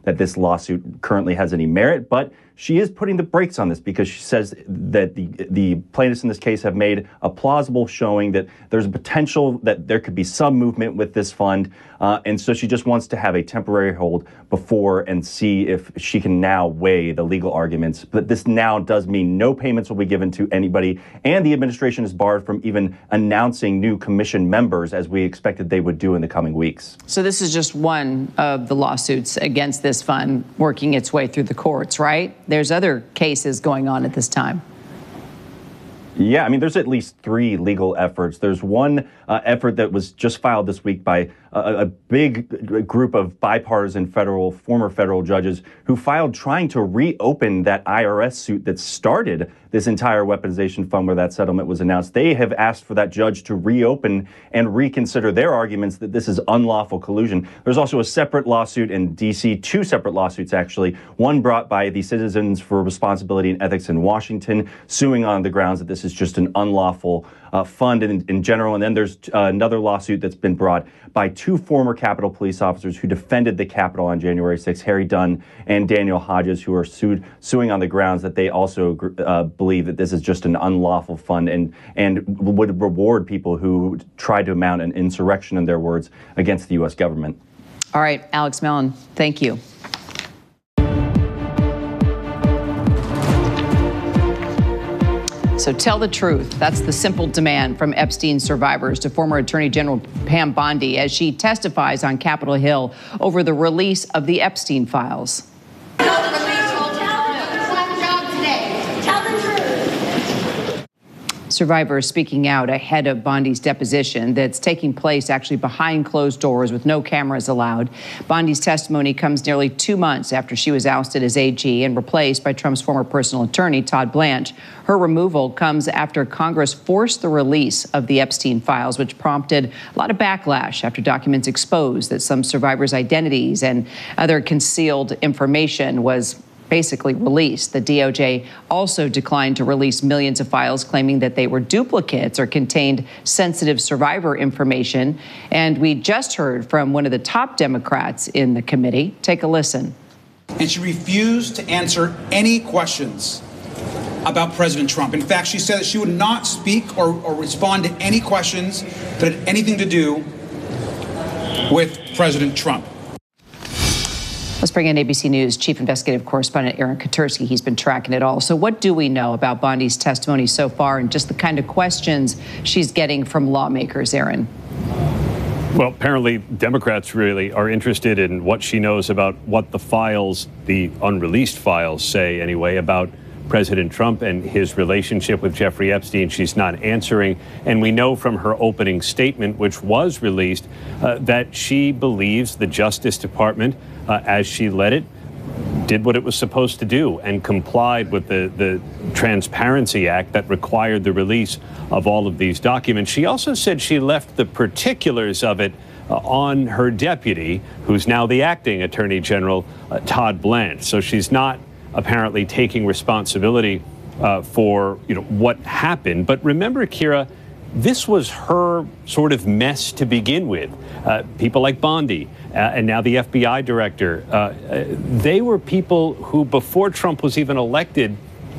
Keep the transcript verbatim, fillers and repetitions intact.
that this lawsuit currently has any merit, but she is putting the brakes on this because she says that the the plaintiffs in this case have made a plausible showing that there's a potential that there could be some movement with this fund. Uh, and so she just wants to have a temporary hold before and see if she can now weigh the legal arguments. But this now does mean no payments will be given to anybody. And the administration is barred from even announcing new commission members as we expected they would do in the coming weeks. So this is just one of the lawsuits against this fund working its way through the courts, right? There's other cases going on at this time. Yeah, I mean, there's at least three legal efforts. There's one uh, effort that was just filed this week by a, a big group of bipartisan federal, former federal judges who filed trying to reopen that I R S suit that started this entire weaponization fund where that settlement was announced. They have asked for that judge to reopen and reconsider their arguments that this is unlawful collusion. There's also a separate lawsuit in D C, two separate lawsuits, actually. One brought by the Citizens for Responsibility and Ethics in Washington, suing on the grounds that this is just an unlawful uh, fund in, in general. And then there's uh, another lawsuit that's been brought by two former Capitol police officers who defended the Capitol on January sixth, Harry Dunn and Daniel Hodges, who are sued, suing on the grounds that they also uh, believe that this is just an unlawful fund and, and would reward people who tried to mount an insurrection, in their words, against the U S government. All right, Alex Mellon, thank you. So tell the truth. That's the simple demand from Epstein survivors to former Attorney General Pam Bondi as she testifies on Capitol Hill over the release of the Epstein files. Survivors speaking out ahead of Bondi's deposition that's taking place actually behind closed doors with no cameras allowed. Bondi's testimony comes nearly two months after she was ousted as A G and replaced by Trump's former personal attorney, Todd Blanche. Her removal comes after Congress forced the release of the Epstein files, which prompted a lot of backlash after documents exposed that some survivors' identities and other concealed information was basically released. The D O J also declined to release millions of files, claiming that they were duplicates or contained sensitive survivor information. And we just heard from one of the top Democrats in the committee. Take a listen. And she refused to answer any questions about President Trump. In fact, she said that she would not speak or, or respond to any questions that had anything to do with President Trump. Let's bring in A B C News Chief Investigative Correspondent Aaron Katersky. He's been tracking it all. So what do we know about Bondi's testimony so far and just the kind of questions she's getting from lawmakers, Aaron? Well, apparently Democrats really are interested in what she knows about what the files, the unreleased files, say anyway, about President Trump and his relationship with Jeffrey Epstein. She's not answering. And we know from her opening statement, which was released, uh, that she believes the Justice Department, uh, as she led it, did what it was supposed to do and complied with the, the Transparency Act that required the release of all of these documents. She also said she left the particulars of it uh, on her deputy, who's now the acting Attorney General, uh, Todd Blanche. So she's not apparently taking responsibility uh, for, you know, what happened. But remember, Kira, this was her sort of mess to begin with. Uh, people like Bondi uh, and now the F B I director, uh, uh, they were people who, before Trump was even elected,